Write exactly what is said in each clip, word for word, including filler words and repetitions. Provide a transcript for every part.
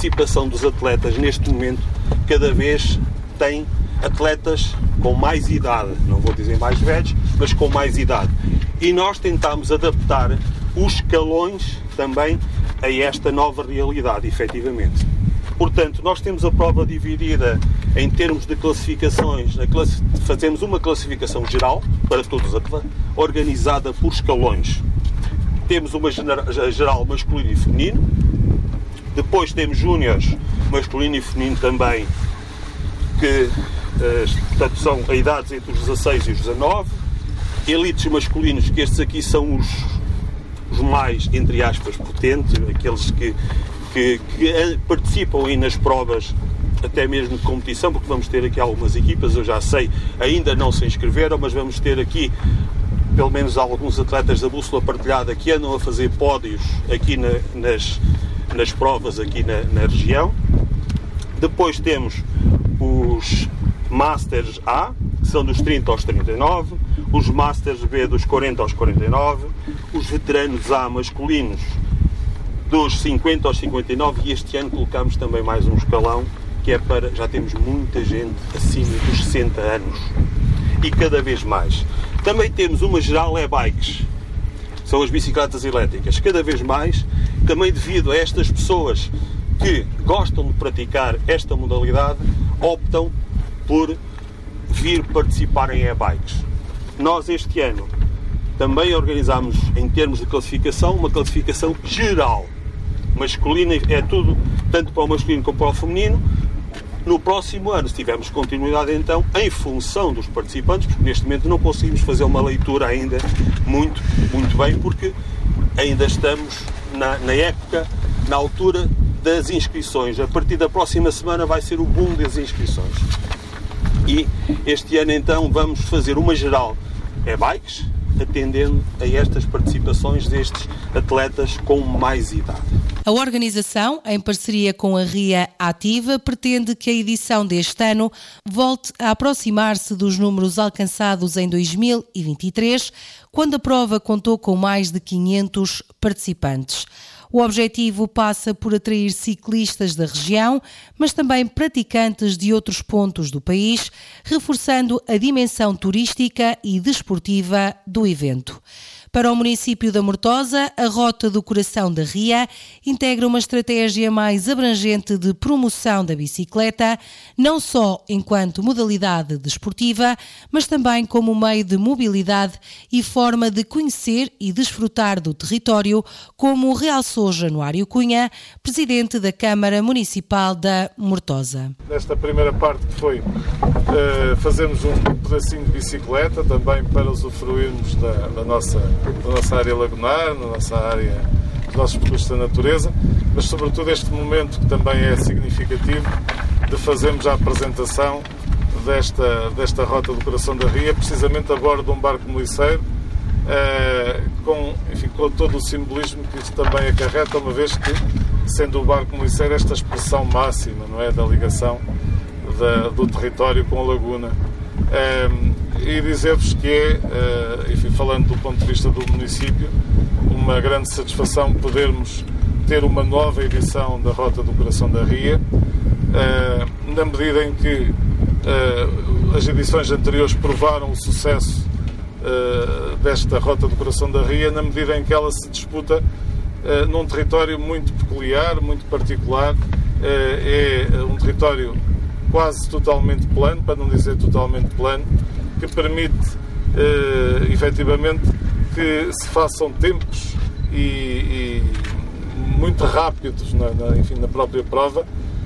participação dos atletas neste momento cada vez tem atletas com mais idade, não vou dizer mais velhos, mas com mais idade. E nós tentámos adaptar os escalões também a esta nova realidade, efetivamente. Portanto, nós temos a prova dividida em termos de classificações, fazemos uma classificação geral para todos os atletas, organizada por escalões. Temos uma geral masculino e feminino, depois temos júniores masculino e feminino também, que portanto, são a idades entre os dezasseis e os dezanove, elites masculinos, que estes aqui são os, os mais, entre aspas, potentes, aqueles que, que, que participam aí nas provas, até mesmo de competição, porque vamos ter aqui algumas equipas, eu já sei, ainda não se inscreveram, mas vamos ter aqui pelo menos alguns atletas da Bússola Partilhada que andam a fazer pódios aqui na, nas, nas provas aqui na, na região. Depois temos os Masters A, que são dos trinta aos trinta e nove, os Masters B dos quarenta aos quarenta e nove, os veteranos A masculinos dos cinquenta aos cinquenta e nove, e este ano colocamos também mais um escalão, que é para, já temos muita gente acima dos sessenta anos, e cada vez mais. Também temos uma geral e-bikes, são as bicicletas elétricas, cada vez mais, também devido a estas pessoas que gostam de praticar esta modalidade, optam por vir participar em e-bikes. Nós este ano também organizámos, em termos de classificação, uma classificação geral, masculina, é tudo, tanto para o masculino como para o feminino. No próximo ano, se tivermos continuidade então, em função dos participantes, porque neste momento não conseguimos fazer uma leitura ainda muito, muito bem, porque ainda estamos na, na época, na altura das inscrições. A partir da próxima semana vai ser o boom das inscrições. E este ano então vamos fazer uma geral e-bikes, atendendo a estas participações destes atletas com mais idade. A organização, em parceria com a Ria Ativa, pretende que a edição deste ano volte a aproximar-se dos números alcançados em dois mil e vinte e três, quando a prova contou com mais de quinhentos participantes. O objetivo passa por atrair ciclistas da região, mas também praticantes de outros pontos do país, reforçando a dimensão turística e desportiva do evento. Para o município da Mortosa, a Rota do Coração da Ria integra uma estratégia mais abrangente de promoção da bicicleta, não só enquanto modalidade desportiva, mas também como meio de mobilidade e forma de conhecer e desfrutar do território, como realçou Januário Cunha, presidente da Câmara Municipal da Mortosa. Nesta primeira parte que foi uh, fazermos um pedacinho de bicicleta, também para usufruirmos da, da nossa na nossa área lagunar, na nossa área dos nossos percursos da natureza, mas sobretudo este momento que também é significativo de fazermos a apresentação desta, desta Rota do Coração da Ria, precisamente a bordo de um barco moliceiro, eh, com, enfim, com todo o simbolismo que isto também acarreta, uma vez que, sendo o barco moliceiro esta expressão máxima, não é, da ligação da, do território com a laguna. Um, e dizer-vos que é, uh, enfim, falando do ponto de vista do município, uma grande satisfação podermos ter uma nova edição da Rota do Coração da Ria, uh, na medida em que uh, as edições anteriores provaram o sucesso uh, desta Rota do Coração da Ria, na medida em que ela se disputa uh, num território muito peculiar, muito particular, uh, é um território quase totalmente plano, para não dizer totalmente plano, que permite, uh, efetivamente, que se façam tempos e, e muito rápidos na, na, enfim, na própria prova,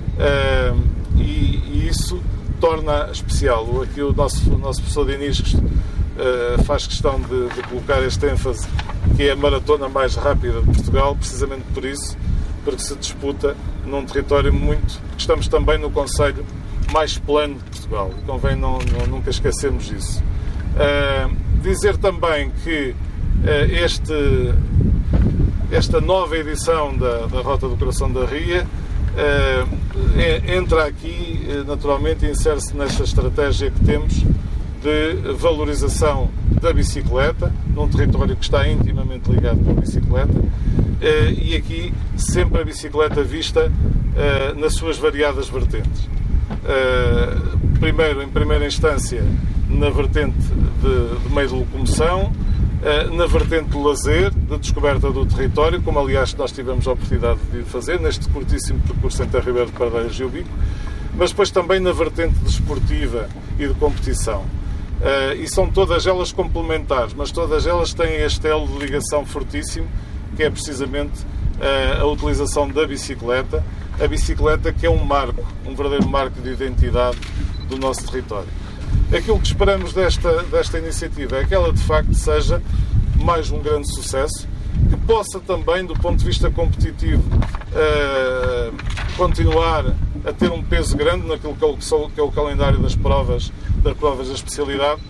uh, e, e isso torna especial. Aqui o nosso, o nosso professor Diniz uh, faz questão de, de colocar este ênfase, que é a maratona mais rápida de Portugal, precisamente por isso, porque se disputa num território muito... Estamos também no concelho mais plano de Portugal, convém não, não, nunca esquecermos isso. Uh, dizer também que uh, este, esta nova edição da, da Rota do Coração da Ria uh, é, entra aqui, uh, naturalmente, e insere-se nesta estratégia que temos de valorização da bicicleta, num território que está intimamente ligado com a bicicleta, uh, e aqui sempre a bicicleta vista uh, nas suas variadas vertentes. Uh, primeiro, em primeira instância, na vertente de, de meio de locomoção, uh, na vertente de lazer, de descoberta do território, como aliás nós tivemos a oportunidade de fazer neste curtíssimo percurso entre a Ribeira de Pardeiras e o Bico, mas depois também na vertente desportiva e de competição. Uh, e são todas elas complementares, mas todas elas têm este elo de ligação fortíssimo, que é precisamente uh, a utilização da bicicleta, a bicicleta que é um marco, um verdadeiro marco de identidade do nosso território. Aquilo que esperamos desta, desta iniciativa é que ela de facto seja mais um grande sucesso, que possa também, do ponto de vista competitivo, uh, continuar a ter um peso grande naquilo que é, o, que é o calendário das provas, das provas da especialidade,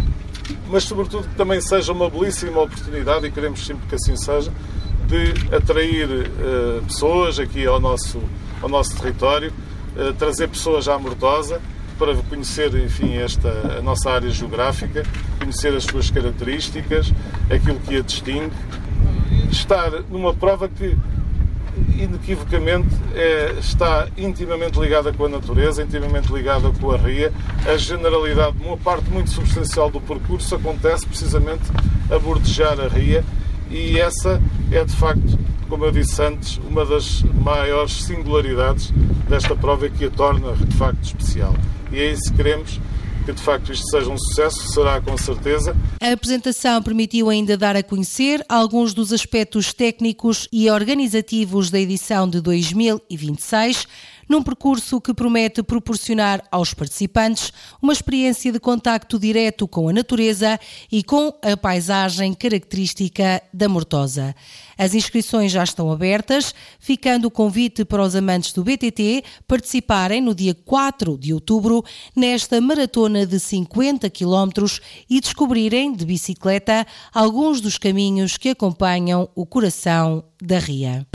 mas sobretudo que também seja uma belíssima oportunidade, e queremos sempre que assim seja, de atrair uh, pessoas aqui ao nosso, ao nosso território, uh, trazer pessoas à Mortosa para conhecer, enfim, esta, a nossa área geográfica, conhecer as suas características, aquilo que a distingue, estar numa prova que inequivocamente é, está intimamente ligada com a natureza, intimamente ligada com a ria. A generalidade, uma parte muito substancial do percurso acontece precisamente a bordejar a ria, e essa é de facto, como eu disse antes, uma das maiores singularidades desta prova, que a torna de facto especial. E é isso que queremos, que de facto isto seja um sucesso, será com certeza. A apresentação permitiu ainda dar a conhecer alguns dos aspectos técnicos e organizativos da edição de dois mil e vinte e seis, num percurso que promete proporcionar aos participantes uma experiência de contacto direto com a natureza e com a paisagem característica da Mortosa. As inscrições já estão abertas, ficando o convite para os amantes do B T T participarem no dia quatro de outubro nesta maratona de cinquenta quilómetros e descobrirem de bicicleta alguns dos caminhos que acompanham o coração da ria.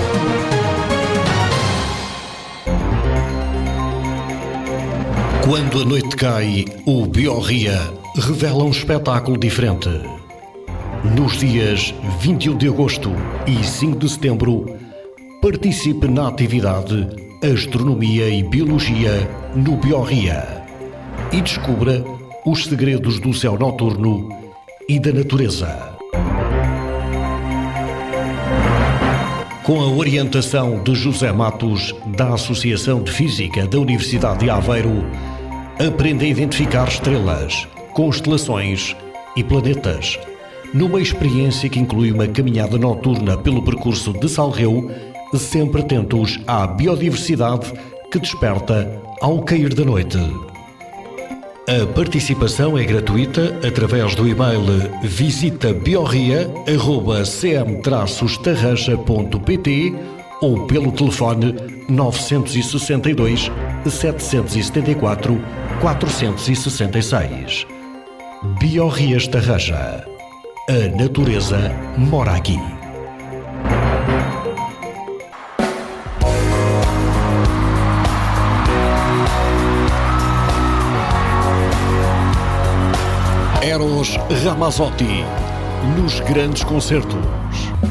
Quando a noite cai, o Biorria revela um espetáculo diferente. Nos dias vinte e um de agosto e cinco de setembro, participe na atividade Astronomia e Biologia no Biorria e descubra os segredos do céu noturno e da natureza. Com a orientação de José Matos, da Associação de Física da Universidade de Aveiro, aprenda a identificar estrelas, constelações e planetas, numa experiência que inclui uma caminhada noturna pelo percurso de Salreu, sempre atentos à biodiversidade que desperta ao cair da noite. A participação é gratuita através do e-mail visita biorria arroba c m tarraxa ponto p t ou pelo telefone nove seis dois, sete sete quatro, quatro seis seis. Biorrias Tarraxa. A natureza mora aqui. Eros Ramazzotti nos grandes concertos.